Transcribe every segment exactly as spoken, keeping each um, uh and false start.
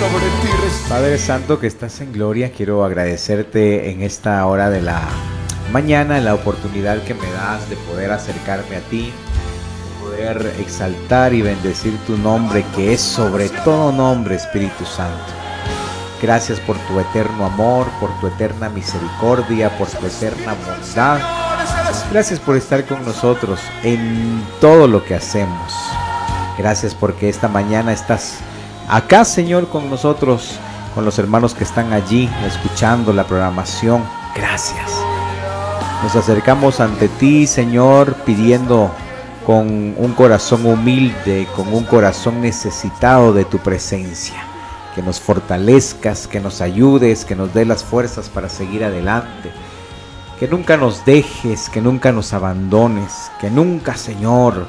sobre ti respiro. Padre Santo que estás en gloria, quiero agradecerte en esta hora de la mañana la oportunidad que me das de poder acercarme a ti, de poder exaltar y bendecir tu nombre que es sobre todo nombre, Espíritu Santo. Gracias por tu eterno amor, por tu eterna misericordia, por tu eterna bondad. Gracias por estar con nosotros en todo lo que hacemos. Gracias porque esta mañana estás acá, Señor, con nosotros, con los hermanos que están allí escuchando la programación. Gracias. Nos acercamos ante ti, Señor, pidiendo con un corazón humilde, con un corazón necesitado de tu presencia. Que nos fortalezcas, que nos ayudes, que nos dé las fuerzas para seguir adelante. Que nunca nos dejes, que nunca nos abandones, que nunca, Señor,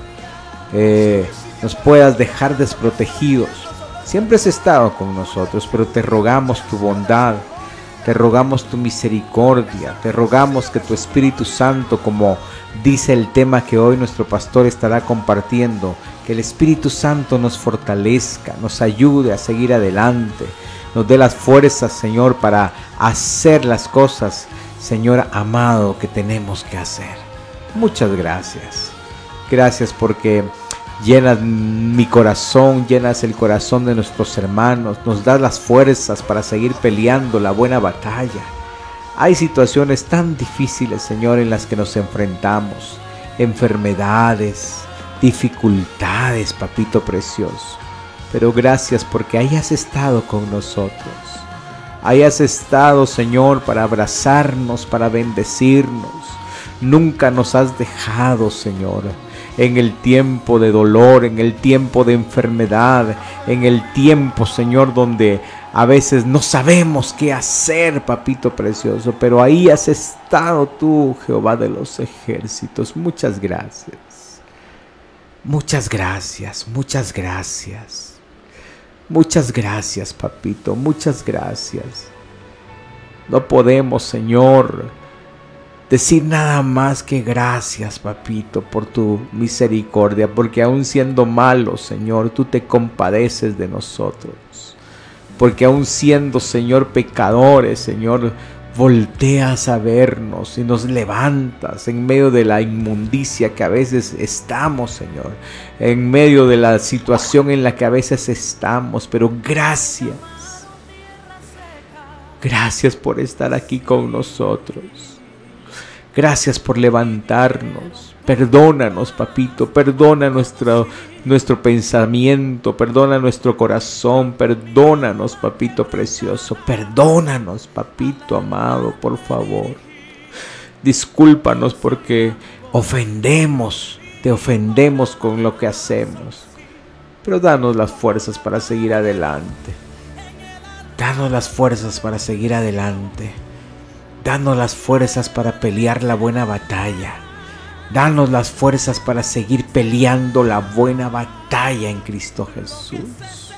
eh, nos puedas dejar desprotegidos. Siempre has estado con nosotros, pero te rogamos tu bondad, te rogamos tu misericordia, te rogamos que tu Espíritu Santo, como dice el tema que hoy nuestro pastor estará compartiendo, que el Espíritu Santo nos fortalezca, nos ayude a seguir adelante, nos dé las fuerzas, Señor, para hacer las cosas, Señor amado, que tenemos que hacer. Muchas gracias. Gracias porque llenas mi corazón, llenas el corazón de nuestros hermanos, nos das las fuerzas para seguir peleando la buena batalla. Hay situaciones tan difíciles, Señor, en las que nos enfrentamos, enfermedades, dificultades, papito precioso. Pero gracias porque ahí has estado con nosotros. Ahí has estado, Señor, para abrazarnos, para bendecirnos. Nunca nos has dejado, Señor. En el tiempo de dolor, en el tiempo de enfermedad, en el tiempo, Señor, donde a veces no sabemos qué hacer, papito precioso, pero ahí has estado tú, Jehová de los ejércitos. Muchas gracias. Muchas gracias, muchas gracias. Muchas gracias, papito, muchas gracias. No podemos, Señor, decir nada más que gracias, papito, por tu misericordia, porque aún siendo malos, Señor, tú te compadeces de nosotros. Porque aún siendo, Señor, pecadores, Señor, volteas a vernos y nos levantas en medio de la inmundicia que a veces estamos, Señor, en medio de la situación en la que a veces estamos, pero gracias. Gracias por estar aquí con nosotros. Gracias por levantarnos. Perdónanos, papito. Perdona nuestro, nuestro pensamiento. Perdona nuestro corazón. Perdónanos, papito precioso. Perdónanos, papito amado, por favor. Discúlpanos porque ofendemos. Te ofendemos con lo que hacemos. Pero danos las fuerzas para seguir adelante. Danos las fuerzas para seguir adelante. Danos las fuerzas para pelear la buena batalla. Danos las fuerzas para seguir peleando la buena batalla en Cristo Jesús.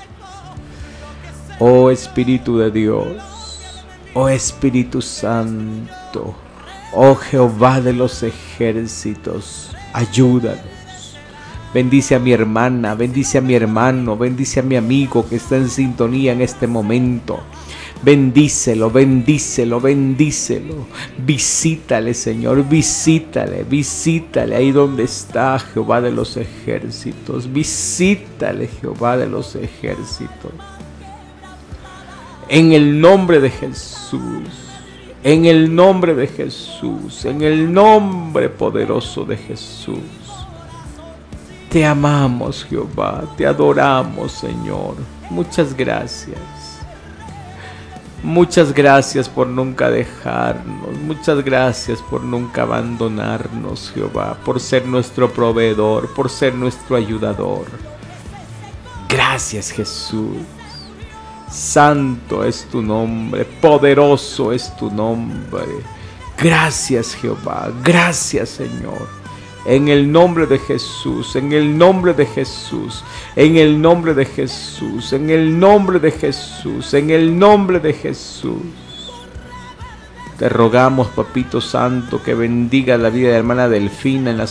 Oh Espíritu de Dios, oh Espíritu Santo, oh Jehová de los ejércitos, ayúdanos. Bendice a mi hermana, bendice a mi hermano, bendice a mi amigo que está en sintonía en este momento. Bendícelo, bendícelo, bendícelo. Visítale, Señor, visítale, visítale ahí donde está Jehová de los ejércitos. Visítale, Jehová de los ejércitos. En el nombre de Jesús, en el nombre de Jesús, en el nombre poderoso de Jesús. Te amamos, Jehová, te adoramos, Señor. Muchas gracias. Muchas gracias por nunca dejarnos, muchas gracias por nunca abandonarnos, Jehová, por ser nuestro proveedor, por ser nuestro ayudador. Gracias, Jesús. Santo es tu nombre, poderoso es tu nombre. Gracias, Jehová, gracias, Señor. En el nombre de Jesús, en el nombre de Jesús, en el nombre de Jesús, en el nombre de Jesús, en el nombre de Jesús. Te rogamos, Papito Santo, que bendiga la vida de la hermana Delfina en la